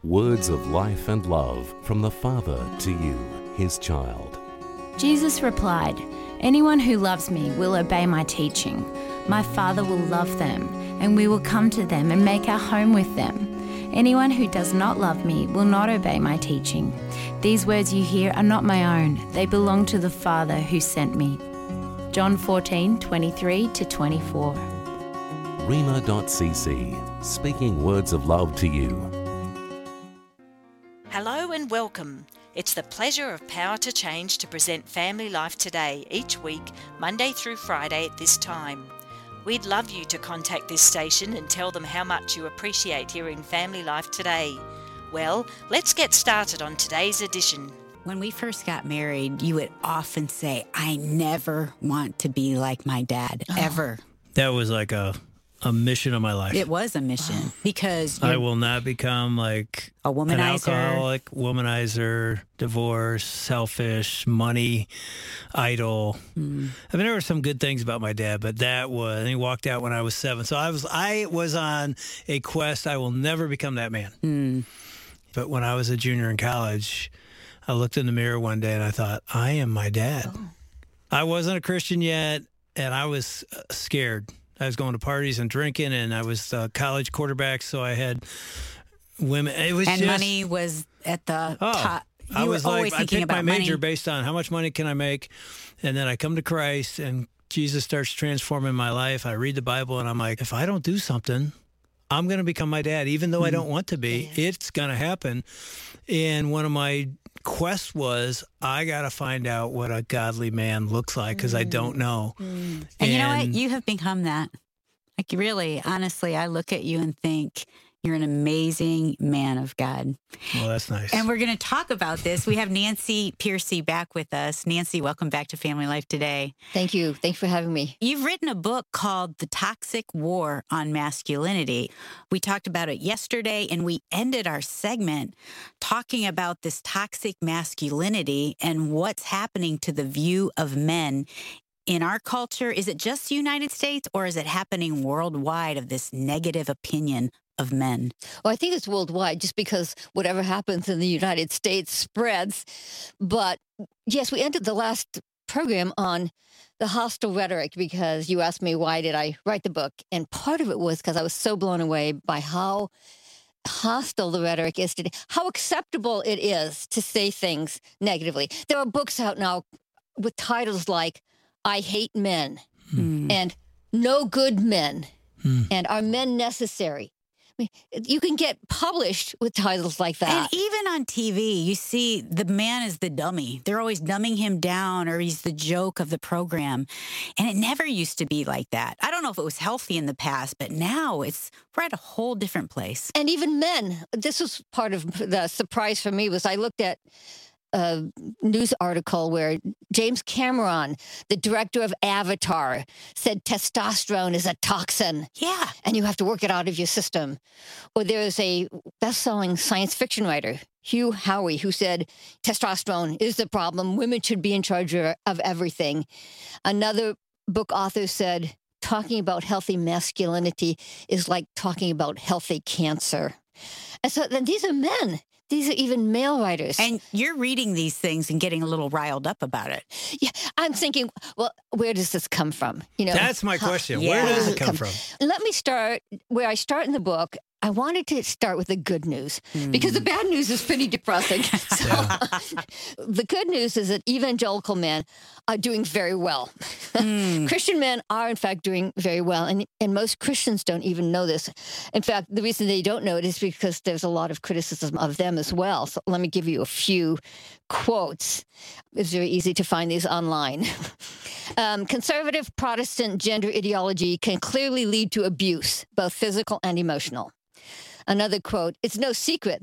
Words of life and love from the Father to you, his child. Jesus replied, "Anyone who loves me will obey my teaching. My Father will love them, and we will come to them and make our home with them. Anyone who does not love me will not obey my teaching. These words you hear are not my own. They belong to the Father who sent me." John 14:23-24. Rhema.cc, speaking words of love to you. Hello and welcome. It's the pleasure of Power to Change to present Family Life Today each week, Monday through Friday at this time. We'd love you to contact this station and tell them how much you appreciate hearing Family Life Today. Well, let's get started on today's edition. When we first got married, you would often say, "I never want to be like my dad, ever." That was like a mission of my life. It was a mission because I will not become like a womanizer, an alcoholic, womanizer, divorce, selfish, money, idol. I mean, there were some good things about my dad, but and he walked out when I was 7. So I was on a quest. I will never become that man. But when I was a junior in college, I looked in the mirror one day and I thought, I am my dad. I wasn't a Christian yet, and I was scared. I was going to parties and drinking, and I was a college quarterback, so I had women. It was money was at the top. I was like, I picked my major money based on how much money can I make, and then I come to Christ, and Jesus starts transforming my life. I read the Bible, and I'm like, if I don't do something, I'm going to become my dad, even though I don't want to be. It's going to happen. And one of my quests was, I got to find out what a godly man looks like because I don't know. And you know what? You have become that. Like, really, honestly, I look at you and think you're an amazing man of God. Well, that's nice. And we're going to talk about this. We have Nancy Piercy back with us. Nancy, welcome back to Family Life Today. Thank you. Thanks for having me. You've written a book called The Toxic War on Masculinity. We talked about it yesterday, and we ended our segment talking about this toxic masculinity and what's happening to the view of men in our culture. Is it just the United States, or is it happening worldwide, of this negative opinion of men? Well, I think it's worldwide, just because whatever happens in the United States spreads. But yes, we ended the last program on the hostile rhetoric because you asked me, why did I write the book? And part of it was because I was so blown away by how hostile the rhetoric is today, how acceptable it is to say things negatively. There are books out now with titles like I Hate Men and No Good Men and Are Men Necessary? I mean, you can get published with titles like that. And even on TV, you see the man is the dummy. They're always dumbing him down, or he's the joke of the program. And it never used to be like that. I don't know if it was healthy in the past, but now we're at a whole different place. And even men, this was part of the surprise for me, was I looked at a news article where James Cameron, the director of Avatar, said testosterone is a toxin. Yeah. And you have to work it out of your system. Or there's a best-selling science fiction writer, Hugh Howey, who said testosterone is the problem. Women should be in charge of everything. Another book author said talking about healthy masculinity is like talking about healthy cancer. And so then these are men. These are even male writers. And you're reading these things and getting a little riled up about it. Yeah, I'm thinking, well, where does this come from? You know, that's my question. Where does it come from? Let me start where I start in the book. I wanted to start with the good news because the bad news is pretty depressing. So, the good news is that evangelical men are doing very well. Christian men are, in fact, doing very well. And most Christians don't even know this. In fact, the reason they don't know it is because there's a lot of criticism of them as well. So let me give you a few quotes. It's very easy to find these online. Conservative Protestant gender ideology can clearly lead to abuse, both physical and emotional. Another quote, it's no secret